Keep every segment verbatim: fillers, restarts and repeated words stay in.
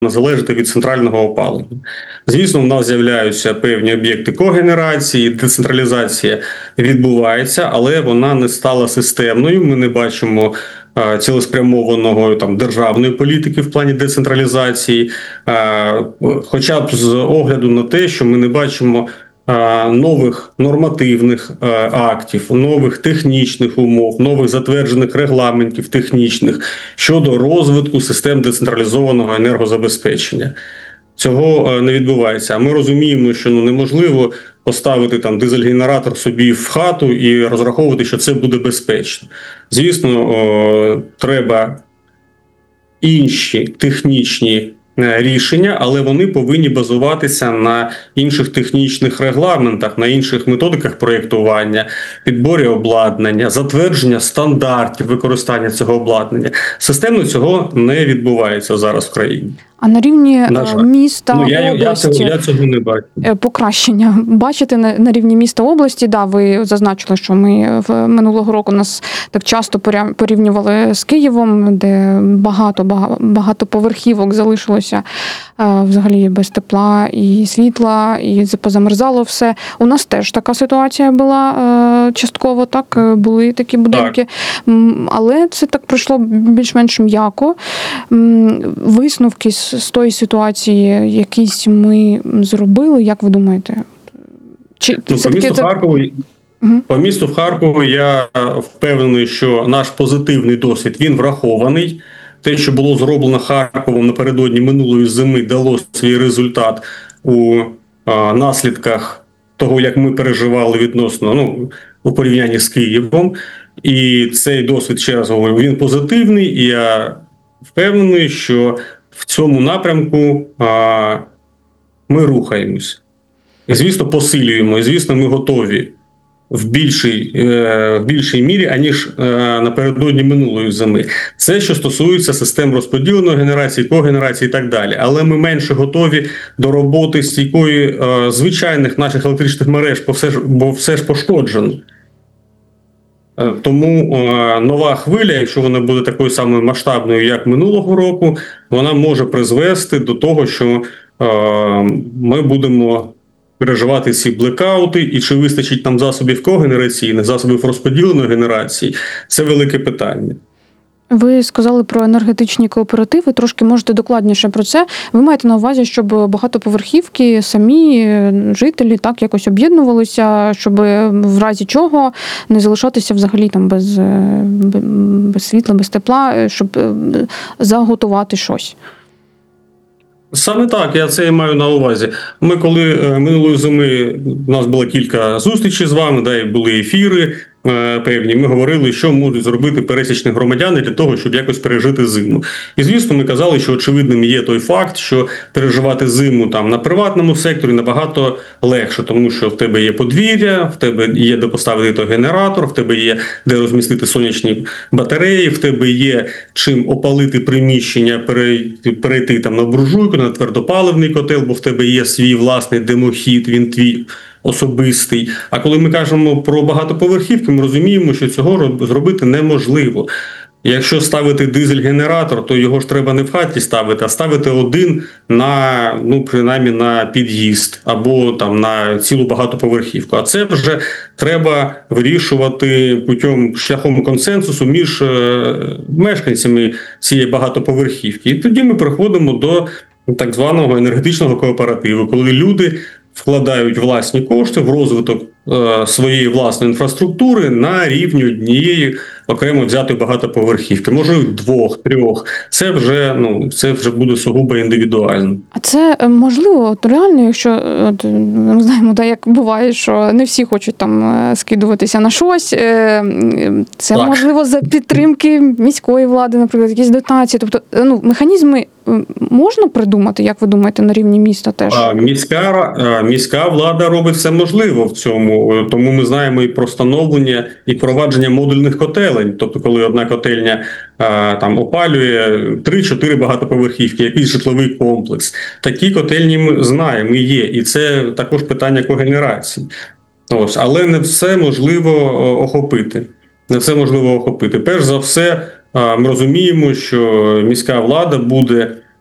залежати від центрального опалення. Звісно, в нас з'являються певні об'єкти когенерації, децентралізація відбувається, але вона не стала системною. Ми не бачимо а, цілеспрямованого там державної політики в плані децентралізації, а, хоча б з огляду на те, що ми не бачимо нових нормативних актів, нових технічних умов, нових затверджених регламентів технічних щодо розвитку систем децентралізованого енергозабезпечення. Цього не відбувається. А ми розуміємо, що ну, неможливо поставити там дизель-генератор собі в хату і розраховувати, що це буде безпечно. Звісно, о, треба інші технічні рішення, але вони повинні базуватися на інших технічних регламентах, на інших методиках проєктування, підборі обладнання, затвердження стандартів використання цього обладнання. Системно цього не відбувається зараз в країні. А на рівні міста, ну, я, області, я, цього, я цього не бачу. Покращення бачите на, на рівні міста, області? Да, ви зазначили, що ми в минулого року нас так часто порівнювали з Києвом, де багато багатоповерхівок залишилося взагалі без тепла і світла, і позамерзало все. У нас теж така ситуація була частково, так, були такі будинки, так. Але це так пройшло більш-менш м'яко. Висновки з з тої ситуації якісь ми зробили, як ви думаєте? Чи ну, по, місту це... Харкову, угу. по місту Харкову я впевнений, що наш позитивний досвід, він врахований. Те, що було зроблено Харковом напередодні минулої зими, дало свій результат у а, наслідках того, як ми переживали відносно, ну, у порівнянні з Києвом. І цей досвід, ще раз говорю, він позитивний, і я впевнений, що в цьому напрямку а, ми рухаємось. І, звісно, посилюємо. І, звісно, ми готові в більшій, е, в більшій мірі, аніж е, напередодні минулої зими. Це, що стосується систем розподіленої генерації, когенерації і так далі. Але ми менше готові до роботи стійкої е, звичайних наших електричних мереж, бо все ж, бо все ж пошкоджено. Тому е, нова хвиля, якщо вона буде такою самою масштабною, як минулого року, вона може призвести до того, що е, ми будемо переживати ці блекаути, і чи вистачить нам засобів когенераційних, засобів розподіленої генерації – це велике питання. Ви сказали про енергетичні кооперативи, трошки можете докладніше про це. Ви маєте на увазі, щоб багатоповерхівки, самі жителі так якось об'єднувалися, щоб в разі чого не залишатися взагалі там без, без світла, без тепла, щоб заготувати щось? Саме так, я це і маю на увазі. Ми коли минулої зими, у нас було кілька зустрічей з вами, да, і були ефіри певні, ми говорили, що можуть зробити пересічні громадяни для того, щоб якось пережити зиму. І, звісно, ми казали, що очевидним є той факт, що переживати зиму там на приватному секторі набагато легше, тому що в тебе є подвір'я, в тебе є де поставити той генератор, в тебе є де розмістити сонячні батареї, в тебе є чим опалити приміщення, перейти, перейти там на буржуйку, на твердопаливний котел, бо в тебе є свій власний димохід, він твій особистий. А коли ми кажемо про багатоповерхівки, ми розуміємо, що цього зробити неможливо. Якщо ставити дизель-генератор, то його ж треба не в хаті ставити, а ставити один на, ну, принаймні на під'їзд або там на цілу багатоповерхівку. А це вже треба вирішувати путем, шляхом консенсусу між е, мешканцями цієї багатоповерхівки. І тоді ми приходимо до так званого енергетичного кооперативу, коли люди вкладають власні кошти в розвиток е, своєї власної інфраструктури на рівні однієї окремо взятої багатоповерхівки, може двох, трьох. Це вже, ну, це вже буде сугубо індивідуально. А це можливо, от реально, якщо от, ми знаємо, так, як буває, що не всі хочуть там скидуватися на щось. Це так. Можливо за підтримки міської влади, наприклад, якісь дотації. Тобто, ну, механізми можна придумати, як ви думаєте, на рівні міста теж? Міська, міська влада робить все можливо в цьому. Тому ми знаємо і про встановлення, і провадження модульних котелень. Тобто, коли одна котельня там опалює три-чотири багатоповерхівки, якийсь житловий комплекс. Такі котельні ми знаємо, і є. І це також питання когенерації. Ось. Але не все можливо охопити. Не все можливо охопити. Перш за все, ми розуміємо, що міська влада буде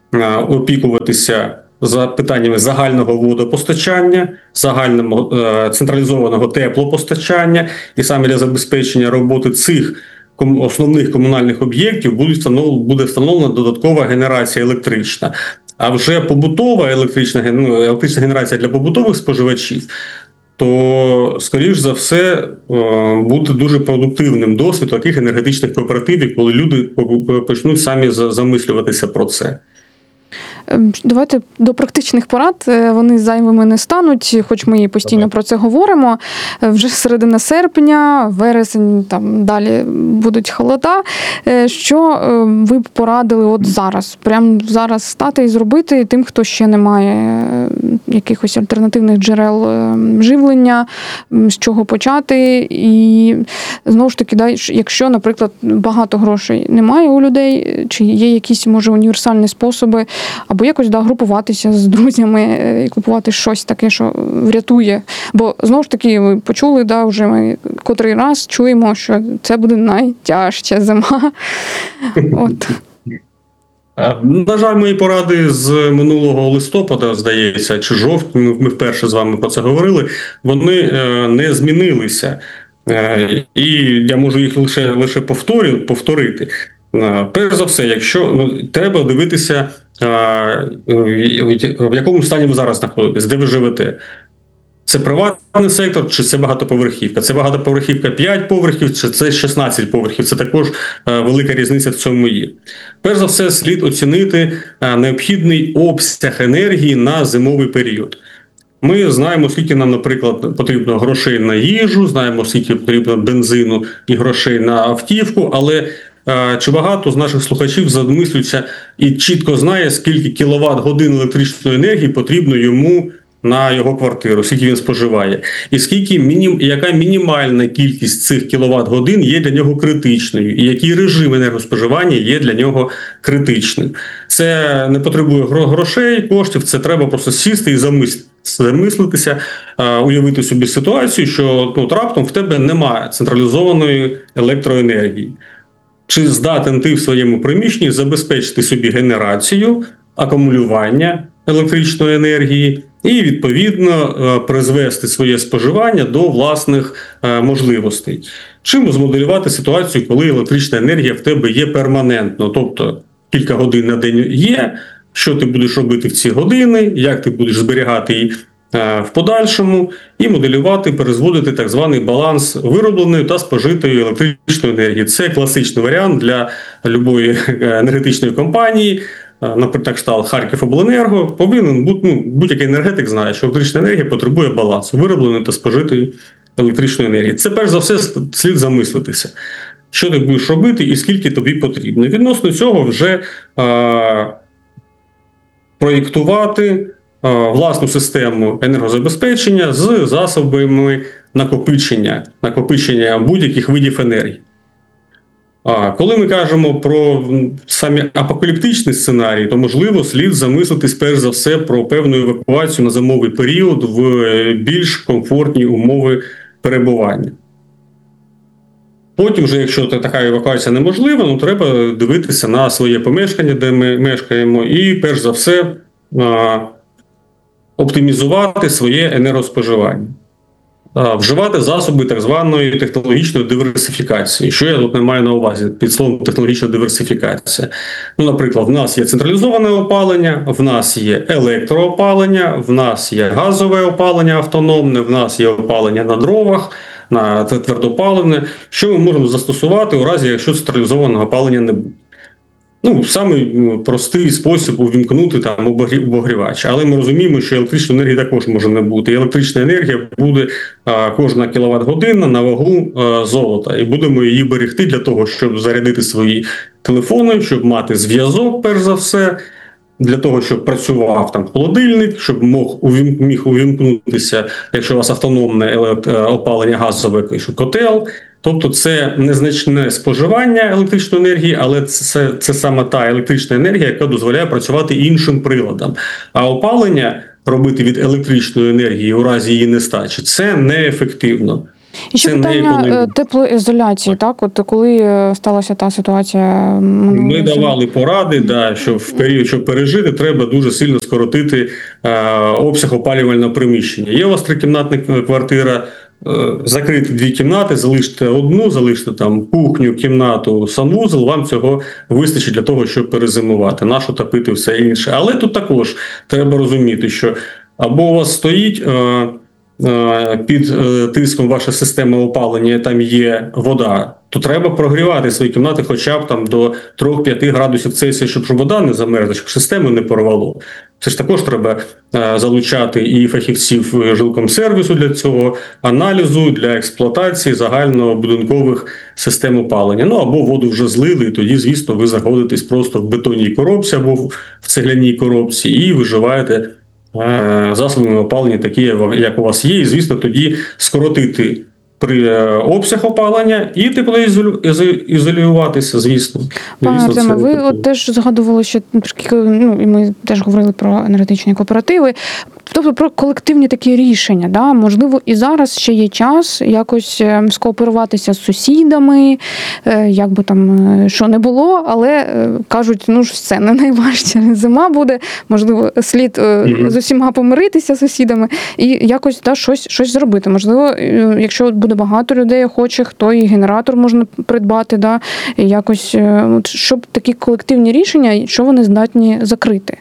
опікуватися за питаннями загального водопостачання, загального е, централізованого теплопостачання, і саме для забезпечення роботи цих ком, основних комунальних об'єктів буде встановлена, буде встановлена додаткова генерація електрична. А вже побутова електрична, ну, електрична генерація для побутових споживачів, то, скоріш за все, буде дуже продуктивним досвід таких енергетичних кооперативів, коли люди почнуть самі замислюватися про це. Давайте до практичних порад. Вони зайвими не стануть, хоч ми і постійно Давай. про це говоримо. Вже середина серпня, вересень, там далі будуть холода. Що ви б порадили от зараз? Прямо зараз стати і зробити тим, хто ще не має якихось альтернативних джерел живлення, з чого почати? І знову ж таки, якщо, наприклад, багато грошей немає у людей, чи є якісь, може, універсальні способи, або якось да, групуватися з друзями і купувати щось таке, що врятує. Бо, знову ж таки, ви почули, да, вже ми котрий раз чуємо, що це буде найтяжча зима. От. На жаль, мої поради з минулого листопада, здається, чи жовтня, ми вперше з вами про це говорили, вони не змінилися. І я можу їх лише, лише повторю, повторити. Перш за все, якщо ну, треба дивитися, в якому стані ви зараз знаходитесь, де ви живете. Це приватний сектор, чи це багатоповерхівка? Це багатоповерхівка п'ять поверхів, чи це шістнадцять поверхів? Це також велика різниця в цьому є. Перш за все, слід оцінити необхідний обсяг енергії на зимовий період. Ми знаємо, скільки нам, наприклад, потрібно грошей на їжу, знаємо, скільки потрібно бензину і грошей на автівку, але чи багато з наших слухачів замислюються і чітко знає, скільки кіловат-годин електричної енергії потрібно йому на його квартиру, скільки він споживає, і скільки мінім, яка мінімальна кількість цих кіловат-годин є для нього критичною, і який режим енергоспоживання є для нього критичним. Це не потребує грошей, коштів, це треба просто сісти і замислитися, уявити собі ситуацію, що ну, раптом в тебе немає централізованої електроенергії. Чи здатен ти в своєму приміщенні забезпечити собі генерацію, акумулювання електричної енергії і, відповідно, призвести своє споживання до власних можливостей? Чим змоделювати ситуацію, коли електрична енергія в тебе є перманентно, тобто кілька годин на день є, що ти будеш робити в ці години, як ти будеш зберігати її в подальшому, і моделювати, перезводити так званий баланс виробленої та спожитої електричної енергії. Це класичний варіант для будь-якої енергетичної компанії, наприклад, кшталт Харківобленерго. Повинен бути, ну, будь-який енергетик знає, що електрична енергія потребує балансу виробленої та спожитої електричної енергії. Це, перш за все, слід замислитися, що ти будеш робити і скільки тобі потрібно. Відносно цього вже а, проєктувати власну систему енергозабезпечення з засобами накопичення, накопичення будь-яких видів енергії. А коли ми кажемо про самі апокаліптичні сценарії, то, можливо, слід замислитись перш за все про певну евакуацію на зимовий період в більш комфортні умови перебування. Потім, вже, якщо така евакуація неможлива, ну, треба дивитися на своє помешкання, де ми мешкаємо, і перш за все оптимізувати своє енергоспоживання. Вживати засоби так званої технологічної диверсифікації. Що я тут не маю на увазі під словом технологічна диверсифікація? Ну, наприклад, в нас є централізоване опалення, в нас є електроопалення, в нас є газове опалення автономне, в нас є опалення на дровах, на твердопаливне. Що ми можемо застосувати у разі, якщо централізованого опалення не буде? Ну, самий простий спосіб увімкнути там обогрівач. Але ми розуміємо, що електричної енергії також може не бути. І електрична енергія буде а, кожна кіловат-година на вагу а, золота. І будемо її берегти для того, щоб зарядити свої телефони, щоб мати зв'язок, перш за все, для того, щоб працював там холодильник, щоб мог, міг увімкнутися, якщо у вас автономне опалення газове, що котел. Тобто це незначне споживання електричної енергії, але це, це саме та електрична енергія, яка дозволяє працювати іншим приладам. А опалення робити від електричної енергії у разі її нестачі – це неефективно. І ще Це не питання економія. е, теплоізоляції, так? От коли е, сталася та ситуація минулої Ми зими? давали поради, да, що в період, щоб пережити, треба дуже сильно скоротити е, обсяг опалювального приміщення. Є у вас трикімнатна квартира, е, закрити дві кімнати, залиште одну, залиште там кухню, кімнату, санвузол, вам цього вистачить для того, щоб перезимувати. Нащо топити все інше. Але тут також треба розуміти, що або у вас стоїть е, е, під е, тиском ваша система опалення, там є вода, то треба прогрівати свої кімнати хоча б там до три-п'ять градусів Цельсія, щоб вода не замерзла, щоб систему не порвало. Це ж також треба е, залучати і фахівців жилкомсервісу для цього, аналізу, для експлуатації загальнобудинкових систем опалення. Ну або воду вже злили, і тоді, звісно, ви знаходитесь просто в бетонній коробці або в цегляній коробці і виживаєте е, засобами опалення такі, як у вас є, і, звісно, тоді скоротити при обсяг опалення і теплоізолюватися, звісно. Пане Звісно, Артеме, це ви таке. от теж згадували, що трішки, ну, і ми теж говорили про енергетичні кооперативи, тобто про колективні такі рішення. Да? Можливо, і зараз ще є час якось е, скооперуватися з сусідами, е, як би там е, що не було, але е, кажуть, ну ж все, не найважче зима буде, можливо, слід е, Мгм. з усіма помиритися з сусідами і якось да, щось, щось зробити. Можливо, е, якщо буде багато людей охочих, то і генератор можна придбати, да, і якось, е, от, щоб такі колективні рішення, що вони здатні закрити.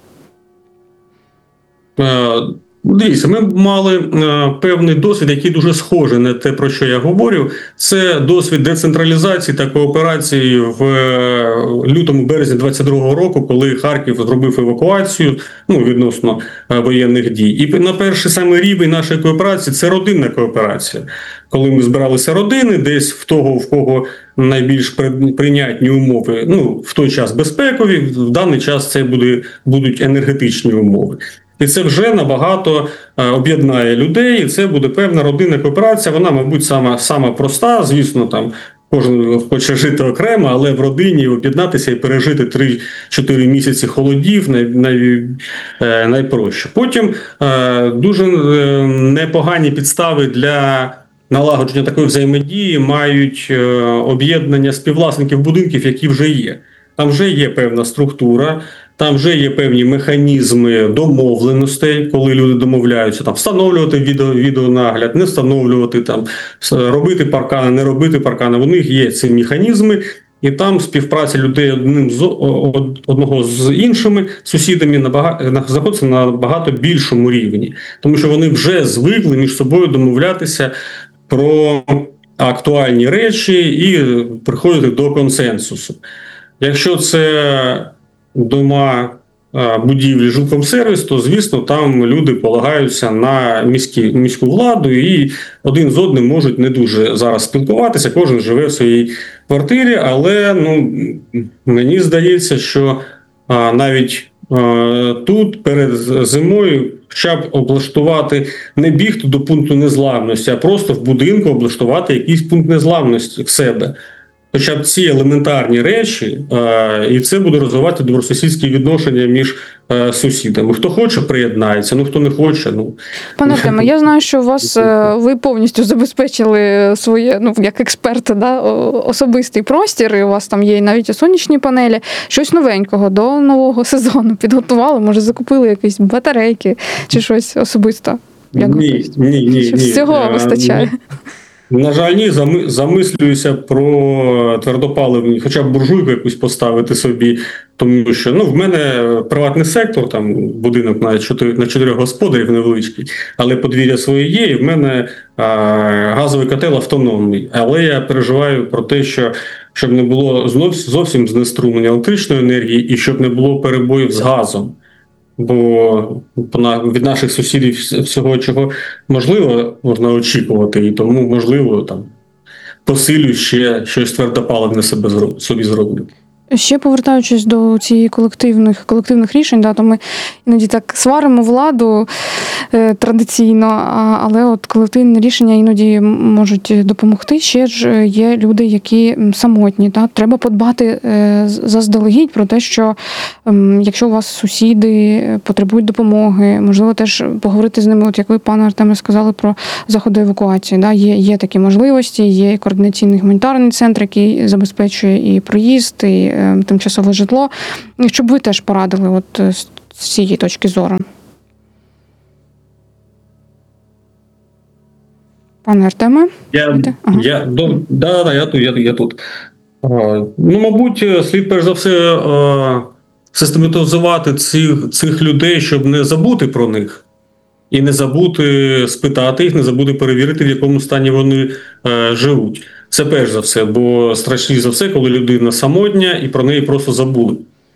Е, Дивіться, ми мали е, певний досвід, який дуже схожий на те, про що я говорю. Це досвід децентралізації та кооперації в е, лютому-березні двадцять другого року, коли Харків зробив евакуацію, ну, відносно е, воєнних дій. І на перший саме рівень нашої кооперації – це родинна кооперація. Коли ми збиралися родини, десь в того, в кого найбільш при- прийнятні умови, ну, в той час безпекові, в даний час це буде, будуть енергетичні умови. І це вже набагато е, об'єднає людей, і це буде певна родинна кооперація. Вона, мабуть, сама, сама проста. Звісно, там кожен хоче жити окремо, але в родині об'єднатися і пережити три-чотири місяці холодів най, най, е, найпроще. Потім е, дуже е, непогані підстави для налагодження такої взаємодії мають е, об'єднання співвласників будинків, які вже є. Там вже є певна структура, там вже є певні механізми домовленостей, коли люди домовляються, там встановлювати відео, відеонагляд, не встановлювати, там робити паркани, не робити паркани. У них є ці механізми, і там співпраця людей одним з одного з іншими сусідами набагато знаходиться на набагато більшому рівні, тому що вони вже звикли між собою домовлятися про актуальні речі і приходити до консенсусу. Якщо це дома, будівлі, жилкомсервіс, то, звісно, там люди полагаються на міські, міську владу і один з одним можуть не дуже зараз спілкуватися, кожен живе в своїй квартирі, але ну, мені здається, що а, навіть а, тут перед зимою хоча б облаштувати, не бігти до пункту незламності, а просто в будинку облаштувати якийсь пункт незламності в себе. Хоча б ці елементарні речі, і це буде розвивати добросусідські відношення між сусідами. Хто хоче, приєднається, ну хто не хоче. Ну. Пане Артеме, я знаю, що у вас ви повністю забезпечили своє, ну як експерти, да, особистий простір, і у вас там є навіть і сонячні панелі. Щось новенького до нового сезону підготували, може закупили якісь батарейки чи щось особисто? Як ні, ні, ні, ні. Всього вистачає. На жаль, ні, замислююся про твердопаливні, хоча б буржуйку якусь поставити собі, тому що ну, в мене приватний сектор, там будинок на чотири, на чотирьох господарів невеличкий, але подвір'я своє є, і в мене а, газовий котел автономний. Але я переживаю про те, що щоб не було зовсім знеструмлення електричної енергії і щоб не було перебоїв з газом. Бо від наших сусідів всього, чого можливо, можна очікувати, і тому, можливо, там посилю ще щось твердопаливне себе собі зроблю. Ще повертаючись до цієї колективних, колективних рішень, да, то ми іноді так сваримо владу, е, традиційно, а, але от колективні рішення іноді можуть допомогти. Ще ж є люди, які самотні. Так? Треба подбати е, заздалегідь про те, що е, якщо у вас сусіди потребують допомоги, можливо, теж поговорити з ними, от як ви, пане Артеме, сказали про заходи евакуації. Да? Є, є такі можливості, є координаційний гуманітарний центр, який забезпечує і проїзд, і е, тимчасове житло. Щоб ви теж порадили от з цієї точки зору. Пане Артеме? Я, ага. я, да, да, да, я тут. Я, я тут. А, ну, мабуть, слід перш за все а, систематизувати цих, цих людей, щоб не забути про них. І не забути спитати їх, не забути перевірити, в якому стані вони а, живуть. Це перш за все, бо страшніше за все, коли людина самотня і про неї просто забули.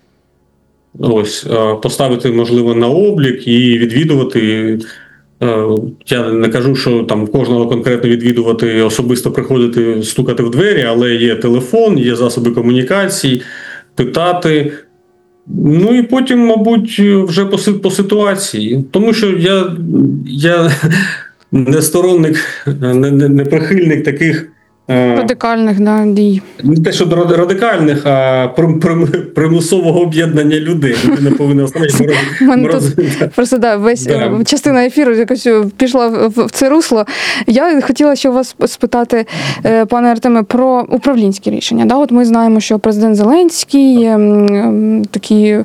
Ось, поставити, можливо, на облік і відвідувати. Я не кажу, що там кожного конкретно відвідувати, особисто приходити, стукати в двері, але є телефон, є засоби комунікації, питати. Ну і потім, мабуть, вже по, по ситуації. Тому що я, я не сторонник, не, не, не прихильник таких радикальних, да, дій. Не те, що радикальних, а примусового об'єднання людей. Людина повинна оставити мороз. Просто, да, весь да. частина ефіру якось пішла в це русло. Я хотіла ще у вас спитати, пане Артеме, про управлінські рішення. Да, от ми знаємо, що президент Зеленський такі...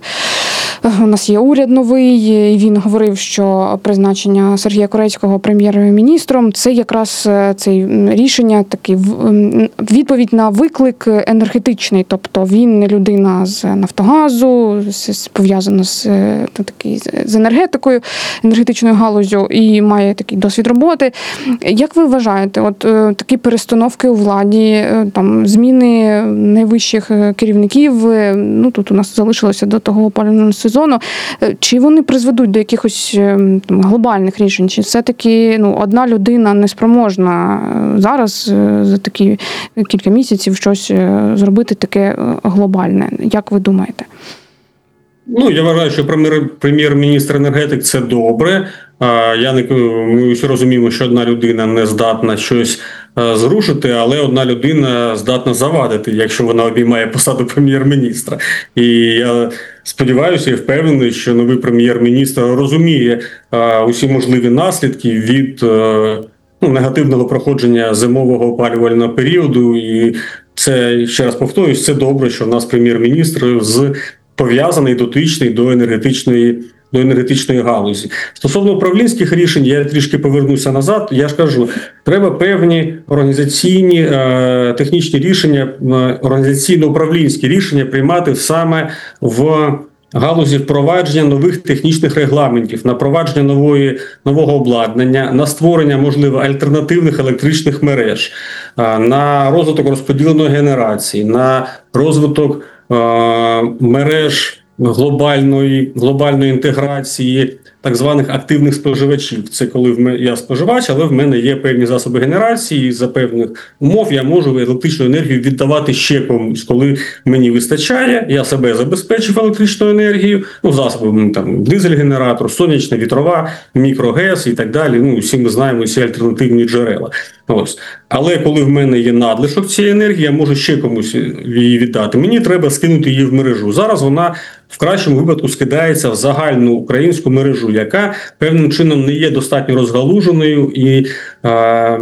У нас є уряд новий, і він говорив, що призначення Сергія Корецького прем'єр-міністром – це якраз це рішення, такий відповідь на виклик енергетичний. Тобто він не людина з Нафтогазу, пов'язана з, такий, з енергетикою, енергетичною галуззю і має такий досвід роботи. Як ви вважаєте, от такі перестановки у владі, там, зміни найвищих керівників, ну тут у нас залишилося до того опалювального сезону, чи вони призведуть до якихось там, глобальних рішень? Чи все-таки ну, одна людина не спроможна зараз за такі кілька місяців щось зробити таке глобальне? Як ви думаєте? Ну, я вважаю, що прем'єр-міністр енергетик – це добре. Я не, ми всі розуміємо, що одна людина не здатна щось зрушити, але одна людина здатна завадити, якщо вона обіймає посаду прем'єр-міністра. І я сподіваюся і впевнений, що новий прем'єр-міністр розуміє усі можливі наслідки від ну, негативного проходження зимового опалювального періоду. І це, ще раз повторюсь, це добре, що в нас прем'єр-міністр з пов'язаний, дотичний до енергетичної, до енергетичної галузі. Стосовно управлінських рішень, я трішки повернуся назад, я ж кажу, треба певні організаційні, е, технічні рішення, організаційно-управлінські рішення приймати саме в галузі впровадження нових технічних регламентів, на впровадження нової, нового обладнання, на створення, можливо, альтернативних електричних мереж, е, на розвиток розподіленої генерації, на розвиток мереж глобальної, глобальної інтеграції так званих активних споживачів. Це коли в мене, я споживач, але в мене є певні засоби генерації, і за певних умов я можу електричну енергію віддавати ще комусь. Коли мені вистачає, я себе забезпечив електричною енергією, ну, засоби, там, дизель-генератор, сонячна, вітрова, мікрогес і так далі. Ну, всі ми знаємо всі альтернативні джерела. Ось. Але коли в мене є надлишок цієї енергії, я можу ще комусь її віддати. Мені треба скинути її в мережу. Зараз вона в кращому випадку скидається в загальну українську мережу, яка певним чином не є достатньо розгалуженою і е,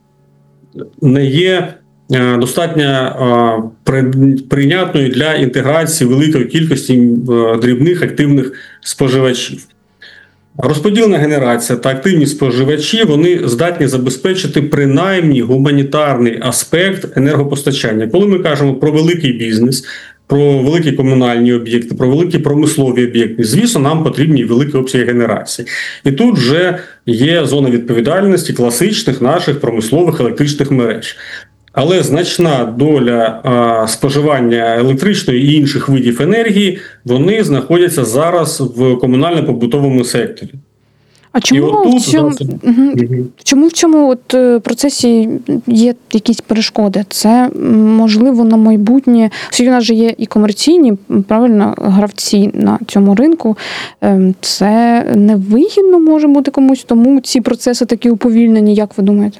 не є е, достатньо е, при, прийнятною для інтеграції великої кількості е, дрібних активних споживачів. Розподілена генерація та активні споживачі, вони здатні забезпечити принаймні гуманітарний аспект енергопостачання. Коли ми кажемо про великий бізнес, про великі комунальні об'єкти, про великі промислові об'єкти, звісно, нам потрібні великі обсяги генерації. І тут вже є зона відповідальності класичних наших промислових електричних мереж. Але значна доля а, споживання електричної і інших видів енергії, вони знаходяться зараз в комунально-побутовому секторі. А чому, отут, в цьому, зараз... угу. чому в цьому от процесі є якісь перешкоди? Це, можливо, на майбутнє, оскільки у нас же є і комерційні, правильно, гравці на цьому ринку, це невигідно може бути комусь, тому ці процеси такі уповільнені, як ви думаєте?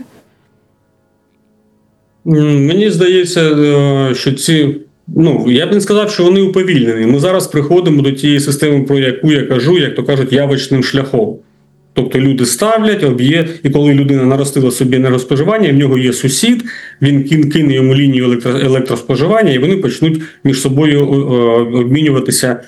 Мені здається, що ці, ну, я б не сказав, що вони уповільнені. Ми зараз приходимо до тієї системи, про яку я кажу, як то кажуть, явочним шляхом. Тобто люди ставлять, об'є, і коли людина наростила собі енергоспоживання, в нього є сусід, він кине йому лінію електро, електроспоживання, і вони почнуть між собою обмінюватися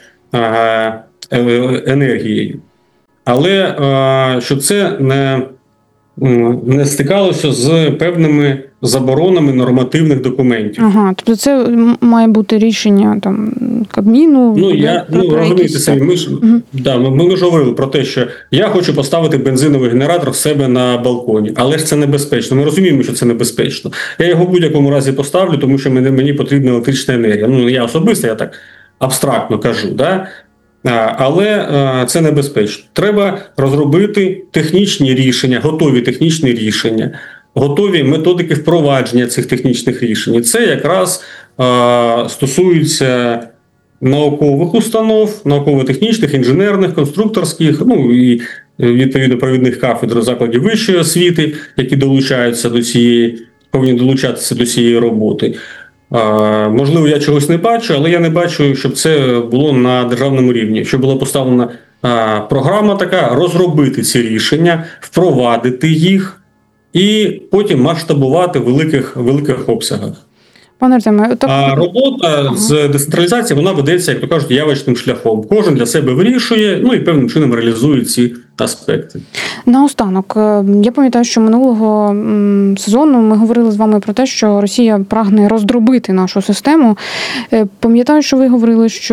енергією. Але що це не, не стикалося з певними заборонами нормативних документів. Ага, тобто це має бути рішення там Кабміну? Ну, я, про, ну про розумієте якісь... самі, ми ж, угу. да, ми, ми ж говорили про те, що я хочу поставити бензиновий генератор в себе на балконі, але ж це небезпечно. Ми розуміємо, що це небезпечно. Я його в будь-якому разі поставлю, тому що мені, мені потрібна електрична енергія. Ну, я особисто, я так абстрактно кажу, да? Але це небезпечно. Треба розробити технічні рішення, готові технічні рішення, готові методики впровадження цих технічних рішень. І це якраз а, стосується наукових установ, науково-технічних, інженерних, конструкторських, ну і відповідно провідних кафедр закладів вищої освіти, які долучаються до цієї, повинні долучатися до цієї роботи. А, можливо, я чогось не бачу, але я не бачу, щоб це було на державному рівні, щоб була поставлена а, програма така, розробити ці рішення, впровадити їх і потім масштабувати в великих, великих обсягах. Пане Артеме, так... А робота ага. з децентралізації, вона ведеться, як то кажуть, явочним шляхом. Кожен для себе вирішує, ну і певним чином реалізує ці аспекти. Наостанок, я пам'ятаю, що минулого сезону ми говорили з вами про те, що Росія прагне роздробити нашу систему. Пам'ятаю, що ви говорили, що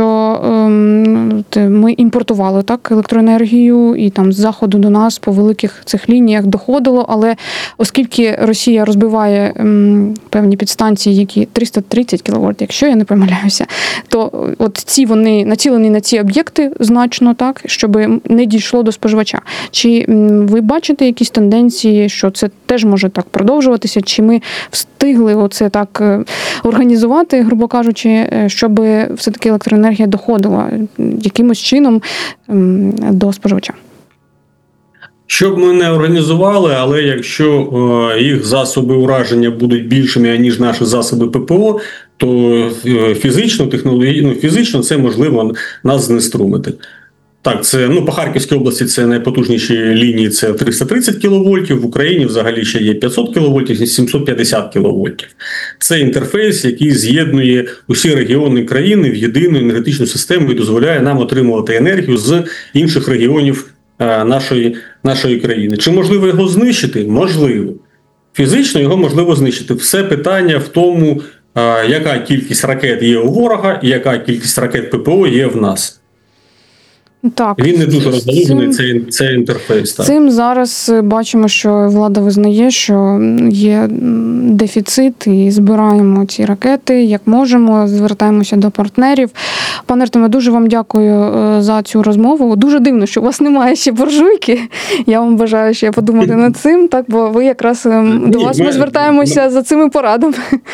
ми імпортували так електроенергію і там з заходу до нас по великих цих лініях доходило, але оскільки Росія розбиває певні підстанції, які триста тридцять кіловольт, якщо я не помиляюся, то от ці вони націлені на ці об'єкти значно так, щоб не дійшло до споживача. Чи ви бачите якісь тенденції, що це теж може так продовжуватися? Чи ми встигли оце так організувати, грубо кажучи, щоб все-таки електроенергія доходила якимось чином до споживача? Щоб ми не організували, але якщо е, їх засоби ураження будуть більшими, ніж наші засоби ППО, то фізично, технологічно, фізично це можливо нас знеструмити. Так, це, ну, по Харківській області це найпотужніші лінії, це триста тридцять кіловольтів, в Україні взагалі ще є п'ятсот кіловольтів і сімсот п'ятдесят кіловольтів. Це інтерфейс, який з'єднує усі регіони країни в єдину енергетичну систему і дозволяє нам отримувати енергію з інших регіонів нашої, нашої країни. Чи можливо його знищити? Можливо. Фізично його можливо знищити. Все питання в тому, яка кількість ракет є у ворога і яка кількість ракет ППО є в нас. Так, він не дуже розгалужений, цей, цей інтерфейс. Так. Цим зараз бачимо, що влада визнає, що є дефіцит і збираємо ці ракети, як можемо, звертаємося до партнерів. Пане Артеме, дуже вам дякую за цю розмову. Дуже дивно, що у вас немає ще буржуйки. Я вам бажаю ще подумати над цим, так, бо ви якраз Ні, до вас ми, ми звертаємося ми... за цими порадами.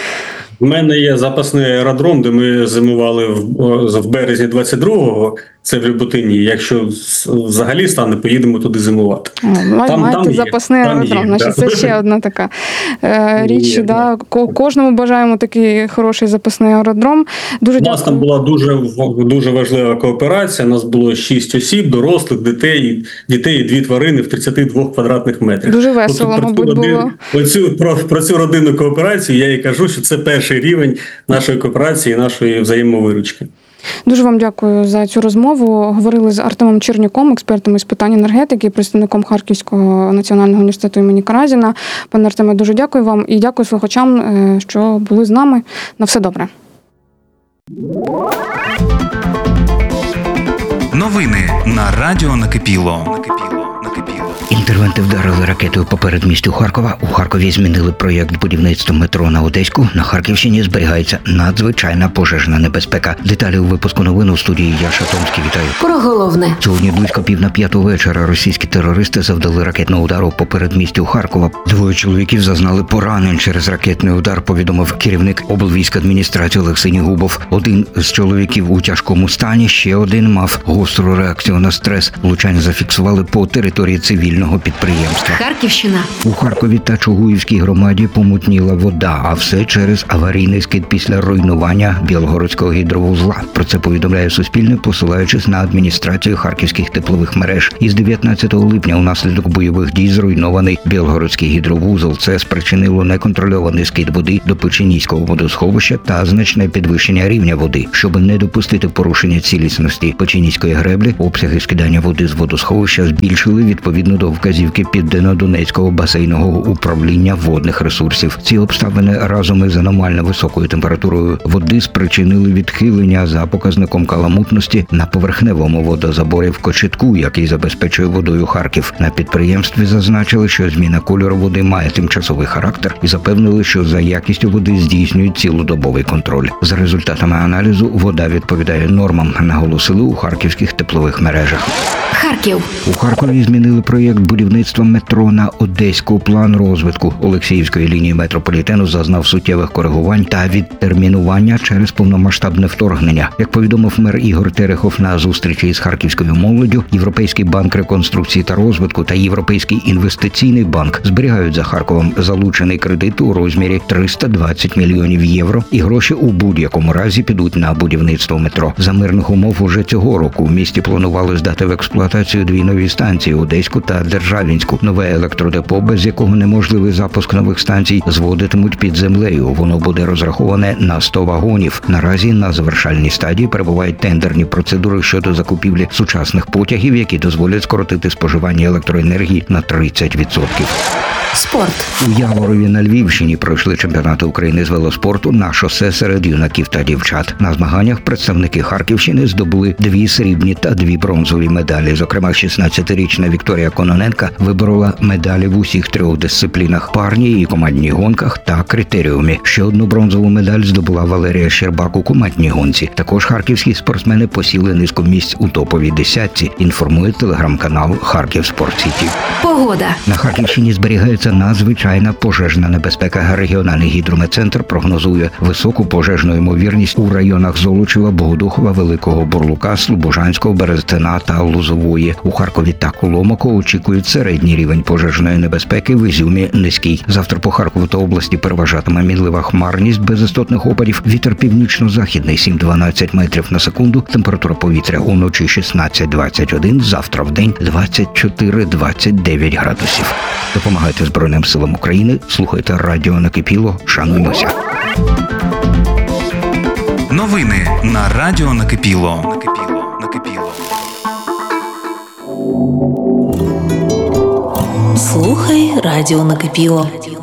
У мене є запасний аеродром, де ми зимували в, в березні двадцять другого, це в Люботині. Якщо взагалі стане, поїдемо туди зимувати. О, там, маєте там запасний є, аеродром, є, значить да. Це ще одна така е, річ. Є, да. Кожному бажаємо такий хороший запасний аеродром. Дуже У нас дякую. Там була дуже, дуже важлива кооперація, у нас було шість осіб, дорослих, дітей, дітей і дві тварини в тридцяти двох квадратних метрах. Дуже весело, тобто, мабуть, родину, було. Про цю, про, про цю родинну кооперацію я і кажу, що це перший рівень нашої кооперації, нашої взаємовиручки. Дуже вам дякую за цю розмову. Говорили з Артемом Чернюком, експертом із питань енергетики, представником Харківського національного університету імені Каразіна. Пане Артеме, дуже дякую вам і дякую слухачам, що були з нами. На все добре. Новини на радіо Накипіло. Накипіло. Накипіло. Інтервенти вдарили ракетою по передмістю Харкова. У Харкові змінили проєкт будівництва метро на Одеську. На Харківщині зберігається надзвичайна пожежна небезпека. Деталі у випуску новин у студії Яша Томський. Вітаю. Про головне. Сьогодні близько пів на п'яту вечора російські терористи завдали ракетного удару по передмістю Харкова. Двоє чоловіків зазнали поранень через ракетний удар, повідомив керівник облвійськадміністрації Олексій Губов. Один з чоловіків у тяжкому стані, ще один мав гостру реакцію на стрес. Влучання зафіксували по території цивільного підприємства. Харківщина. У Харкові та Чугуївській громаді помутніла вода, а все через аварійний скид після руйнування Білгородського гідровузла. Про це повідомляє Суспільне, посилаючись на адміністрацію харківських теплових мереж. Із дев'ятнадцятого липня унаслідок бойових дій зруйнований Білгородський гідровузол. Це спричинило неконтрольований скид води до Печеніського водосховища та значне підвищення рівня води. Щоб не допустити порушення цілісності Печеніської греблі, обсяги скидання води з водосховища збільшили відповідно до вказівки Південно-Донецького басейного управління водних ресурсів. Ці обставини разом із аномально високою температурою води спричинили відхилення за показником каламутності на поверхневому водозаборі в Кочетку, який забезпечує водою Харків. На підприємстві зазначили, що зміна кольору води має тимчасовий характер і запевнили, що за якістю води здійснюють цілодобовий контроль. За результатами аналізу вода відповідає нормам, наголосили у харківських теплових мережах. Харків. У Харкові змінили проєкт будівництва метро на Одеську. План розвитку Олексіївської лінії метрополітену зазнав суттєвих коригувань та відтермінування через повномасштабне вторгнення. Як повідомив мер Ігор Терехов на зустрічі із харківською молоддю, Європейський банк реконструкції та розвитку та Європейський інвестиційний банк зберігають за Харковом залучений кредит у розмірі триста двадцять мільйонів євро, і гроші у будь-якому разі підуть на будівництво метро. За мирних умов уже цього року в місті планували здати в експлуатацію дві нові станції – Одеську та Державінську. Нове електродепо, без якого неможливий запуск нових станцій, зводитимуть під землею. Воно буде розраховане на сто вагонів. Наразі на завершальній стадії перебувають тендерні процедури щодо закупівлі сучасних потягів, які дозволять скоротити споживання електроенергії на тридцять відсотків. Спорт. У Яворові на Львівщині пройшли чемпіонати України з велоспорту на шосе серед юнаків та дівчат. На змаганнях представники Харківщини здобули дві срібні та дві бронзові медалі. Зокрема, шістнадцятирічна Вікторія Кононенка виборола медалі в усіх трьох дисциплінах – парній і командній гонках та критеріумі. Ще одну бронзову медаль здобула Валерія Щербак у командній гонці. Також харківські спортсмени посіли низку місць у топовій десятці, інформує телеграм-канал Харків Спорт Сіті. Погода. На Харківщині зберігається надзвичайна пожежна небезпека. Регіональний гідрометцентр прогнозує високу пожежну ймовірність у районах Золочева, Богодухова, Великого Бурлука, Слобожанського, Берестина та Лозової. У Харкові та Коломако очікують середній рівень пожежної небезпеки, в Ізюмі – низький. Завтра по Харкову та області переважатиме мінлива хмарність без істотних опадів. Вітер північно-західний сім-дванадцять метрів на секунду. Температура повітря уночі шістнадцять двадцять один, завтра в день двадцять чотири двадцять дев'ять градусів. Допомагайте Збройним силам України, слухайте радіо Накипіло, шануймося. Новини на радіо Накипіло. Накипіло. Накипіло. Слухай радіо Накипіло.